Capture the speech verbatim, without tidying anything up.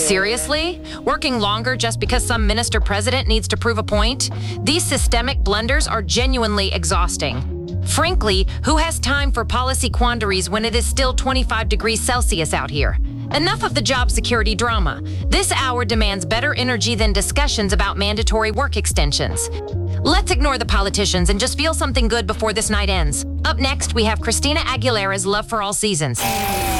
Seriously? Working longer just because some minister-president needs to prove a point? These systemic blunders are genuinely exhausting. Frankly, who has time for policy quandaries when it is still twenty-five degrees Celsius out here? Enough of the job security drama. This hour demands better energy than discussions about mandatory work extensions. Let's ignore the politicians and just feel something good before this night ends. Up next, we have Christina Aguilera's Love for All Seasons.